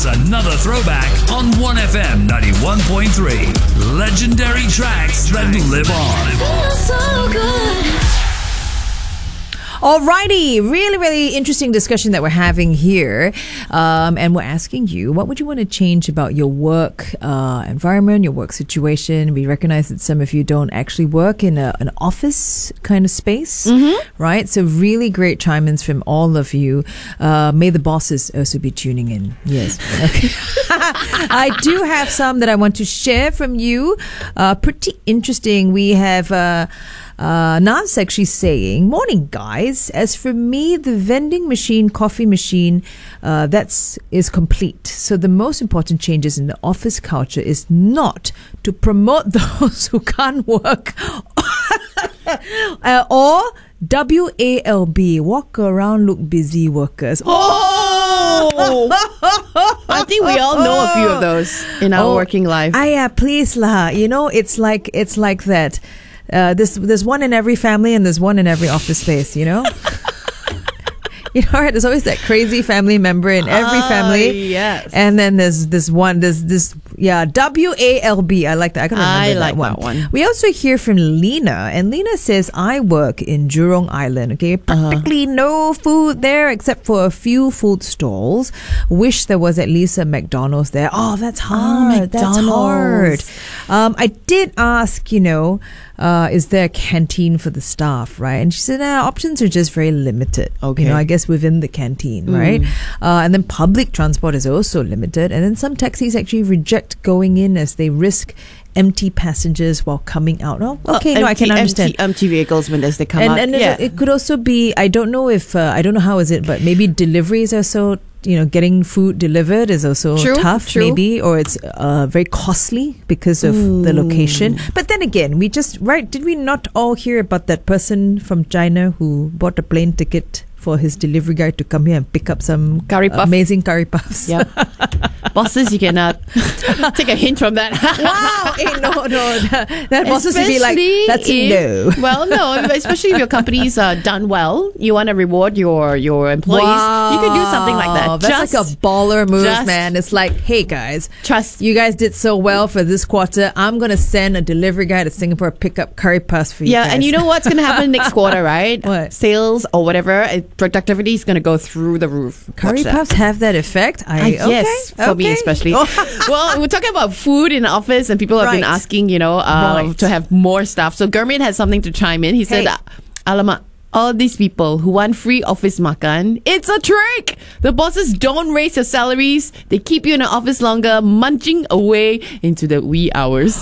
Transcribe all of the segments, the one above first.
It's another throwback on 1FM 91.3. Legendary tracks that live on. Feels so good. Alrighty, really interesting discussion that we're having here, and we're asking you, what would you want to change about your work environment, your work situation? We recognize that some of you don't actually work in an office kind of space, right? So really great chime-ins from all of you. May the bosses also be tuning in. Yes. Okay. I do have some that I want to share from you. Pretty interesting. We have Nas actually saying, "Morning, guys. As for me, the vending machine, coffee machine, is complete. So the most important changes in the office culture is not to promote those who can't work or WALB, walk around, look busy workers." Oh, I think we all know a few of those in our working life. Please lah. You know, it's like that. There's one in every family and there's one in every office space, you know? You know, right? There's always that crazy family member in every family. Yes. And then there's this WALB. I like that. I can remember that one. We also hear from Lena, and Lena says, "I work in Jurong Island. Okay, practically no food there except for a few food stalls. Wish there was at least a McDonald's there." Oh, that's hard. That's hard. I did ask, is there a canteen for the staff, right? And she said, options are just very limited. Okay. I guess within the canteen, right? And then public transport is also limited. And then some taxis actually reject going in as they risk empty passengers while coming out. Oh, okay, I can understand. Empty vehicles when as they come out. And it could also be, I don't know how is it, but maybe deliveries are so, getting food delivered is also tough, maybe, or it's very costly because of the location. But then again, did we not all hear about that person from China who bought a plane ticket for his delivery guy to come here and pick up some amazing curry puffs? Yeah. Bosses, you cannot take a hint from that. Wow. No. That bosses would be like, that's a no. Well, no, especially if your company's done well, you want to reward your employees. Wow. You could do something like that. That's like a baller move, man. It's like, hey guys, you guys did so well for this quarter. I'm going to send a delivery guy to Singapore to pick up curry puffs for you guys. Yeah, and you know what's going to happen next quarter, right? What? Sales or whatever, productivity is going to go through the roof. Curry puffs have that effect? Yes, for me especially. Well, we're talking about food in the office, and people have been asking, to have more stuff. So Gurmeet has something to chime in. He said, "Alamak, all these people who want free office makan, it's a trick. The bosses don't raise your salaries. They keep you in the office longer, munching away into the wee hours."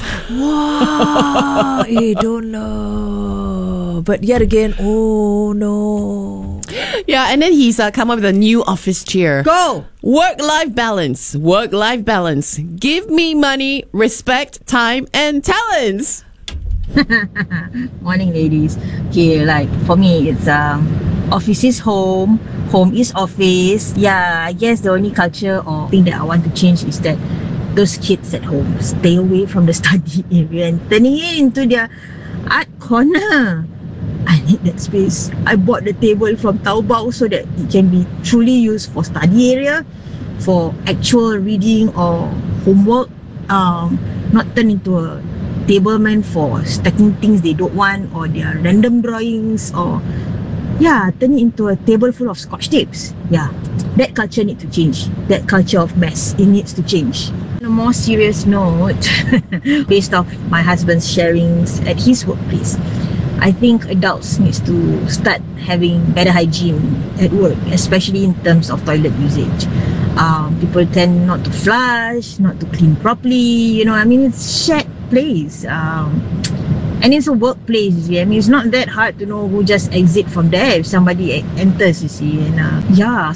Wow, I don't know. But yet again, oh no. Yeah, and then he's come up with a new office cheer. Go! Work-life balance. Work-life balance. Give me money, respect, time, and talents. Morning, ladies. Okay, like for me, it's office is home is office. Yeah, I guess the only culture or thing that I want to change is that those kids at home stay away from the study area and turning it into their art corner. I need that space. I bought the table from Taobao so that it can be truly used for study area, for actual reading or homework, not turn into a table meant for stacking things they don't want, or their random drawings, or turn it into a table full of scotch tapes. That culture needs to change. That culture of mess, it needs to change. On a more serious note, based off my husband's sharings at his workplace, I think adults needs to start having better hygiene at work, especially in terms of toilet usage. People tend not to flush, not to clean properly. It's shared place. And it's a workplace, you see. It's not that hard to know who just exit from there if somebody enters, you see. And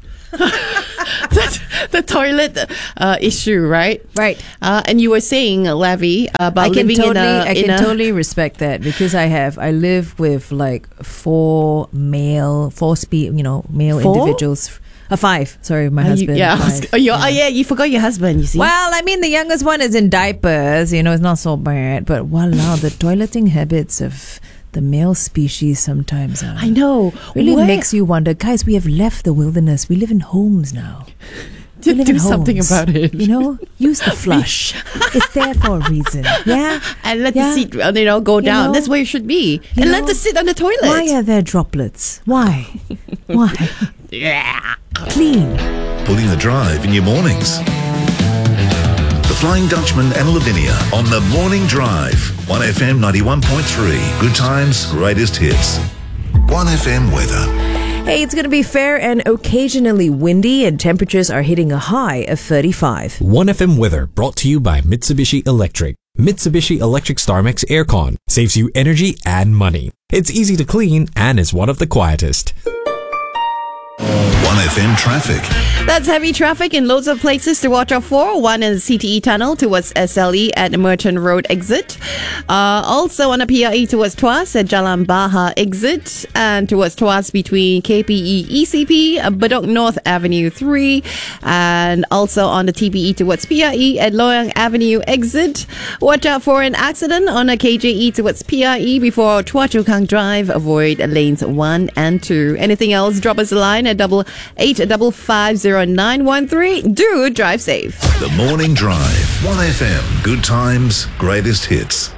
the toilet issue, right? Right. And you were saying, Lavi, about I can totally respect that, because I live with like four male individuals. 5. Sorry, my husband. You forgot your husband, you see. Well, the youngest one is in diapers. It's not so bad. But wow, the toileting habits of the male species sometimes I know. Really makes you wonder. Guys, we have left the wilderness. We live in homes now. We live do in something homes. about it. You know, use the flush. It's there for a reason. Yeah. And let Yeah. the seat, go down. know? That's where it should be. You And let know? the sit on the toilet. Why are there droplets? Why? Why? Yeah. Clean. Pulling the drive in your mornings. The Flying Dutchman and Lavinia on the Morning Drive. 1FM 91.3. Good times, greatest hits. 1FM weather. Hey, it's going to be fair and occasionally windy, and temperatures are hitting a high of 35. 1FM weather brought to you by Mitsubishi Electric. Mitsubishi Electric StarMax Aircon saves you energy and money. It's easy to clean and is one of the quietest. 1FM traffic. That's heavy traffic in loads of places to watch out for. One is CTE Tunnel towards SLE at Merchant Road exit. Also on the PRE towards Tuas at Jalan Bahar exit. And towards Tuas between KPE ECP, Bedok North Avenue 3. And also on the TPE towards PRE at Loyang Avenue exit. Watch out for an accident on a KJE towards PRE before Tua Chu Kang Drive. Avoid lanes 1 and 2. Anything else, drop us a line at 88550913. Do drive safe. The Morning Drive. 1FM. Good times, greatest hits.